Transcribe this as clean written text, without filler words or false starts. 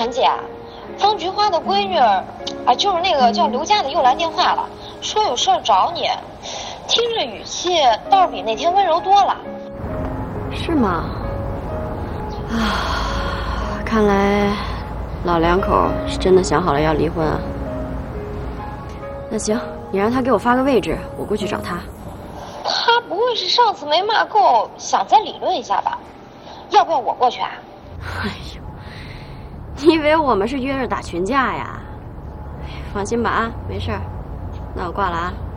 陈姐，方菊花的闺女就是那个叫刘佳的又来电话了，说有事儿找你，听着语气倒是比那天温柔多了。 是吗？看来老两口是真的想好了要离婚啊。那行，你让他给我发个位置，我过去找他。 他不会是上次没骂够，想再理论一下吧？要不要我过去啊？ 哎呦，你以为我们是约着打群架呀？放心吧啊，没事儿。那我挂了啊。